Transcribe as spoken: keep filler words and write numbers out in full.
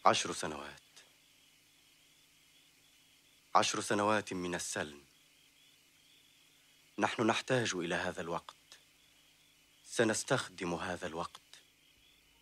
عشر سنوات، عشر سنوات من السلم. نحن نحتاج إلى هذا الوقت، سنستخدم هذا الوقت.